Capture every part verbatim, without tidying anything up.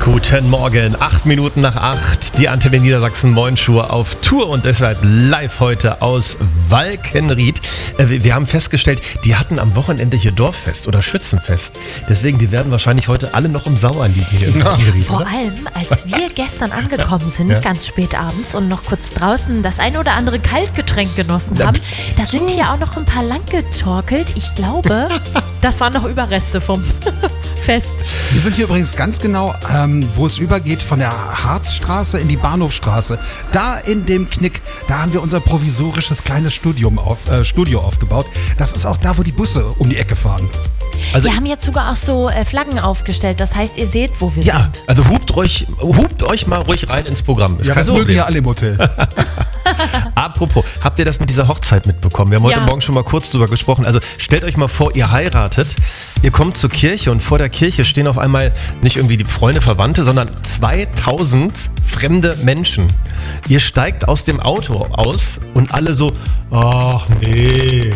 Guten Morgen, acht Minuten nach acht, die Antenne Niedersachsen Morgenshow auf Tour und deshalb live heute aus Walkenried. Wir haben festgestellt, die hatten am Wochenende hier Dorffest oder Schützenfest. Deswegen, die werden wahrscheinlich heute alle noch im Sauer liegen hier in Walkenried. Vor allem, als wir gestern angekommen sind, ja. ganz spät abends und noch kurz draußen das ein oder andere Kaltgetränk genossen haben, da sind hier auch noch ein paar lang getorkelt. Ich glaube, das waren noch Überreste vom Fest. Wir sind hier übrigens ganz genau, ähm, wo es übergeht von der Harzstraße in die Bahnhofstraße. Da in dem Knick, da haben wir unser provisorisches kleines Studium auf, äh, Studio aufgebaut. Das ist auch da, wo die Busse um die Ecke fahren. Also, wir haben jetzt sogar auch so äh, Flaggen aufgestellt. Das heißt, ihr seht, wo wir ja, sind. Also hupt euch, hupt euch mal ruhig rein ins Programm. Ist ja, das mögen ja alle im Hotel. Apropos, habt ihr das mit dieser Hochzeit mitbekommen? Wir haben heute ja. Morgen schon mal kurz drüber gesprochen. Also stellt euch mal vor, ihr heiratet, ihr kommt zur Kirche und vor der Kirche stehen auf einmal nicht irgendwie die Freunde, Verwandte, sondern zweitausend fremde Menschen. Ihr steigt aus dem Auto aus und alle so, ach nee, äh.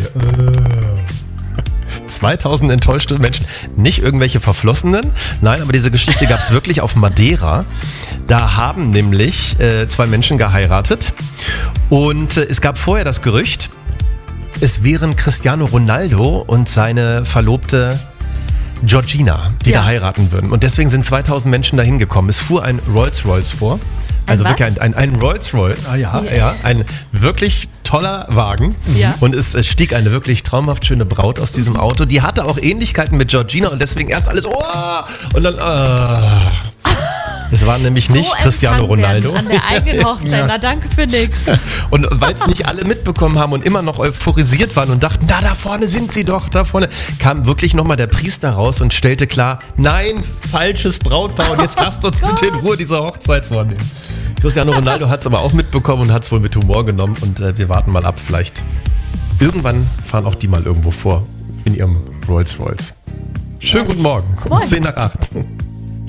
zweitausend enttäuschte Menschen, nicht irgendwelche Verflossenen, nein, aber diese Geschichte gab es wirklich auf Madeira. Da haben nämlich äh, zwei Menschen geheiratet und äh, es gab vorher das Gerücht, es wären Cristiano Ronaldo und seine Verlobte Georgina, die ja. da heiraten würden. Und deswegen sind zweitausend Menschen da hingekommen. Es fuhr ein Rolls-Royce vor. Also ein wirklich ein, ein, ein Rolls-Royce. Ah, ja. ja. Ein wirklich toller Wagen. Ja. Und es, es stieg eine wirklich traumhaft schöne Braut aus diesem Auto. Die hatte auch Ähnlichkeiten mit Georgina und deswegen erst alles oh, und dann oh. Es war nämlich so nicht Cristiano Ronaldo. An der eigenen Hochzeit. Ja. Na, danke für nix. Und weil es nicht alle mitbekommen haben und immer noch euphorisiert waren und dachten, da, da vorne sind sie doch, da vorne, kam wirklich nochmal der Priester raus und stellte klar, nein, falsches Brautpaar und jetzt lasst uns oh bitte in Ruhe diese Hochzeit vornehmen. Cristiano Ronaldo hat es aber auch mitbekommen und hat es wohl mit Humor genommen und äh, wir warten mal ab, vielleicht irgendwann fahren auch die mal irgendwo vor in ihrem Rolls-Royce. Schönen guten Morgen, um zehn nach acht.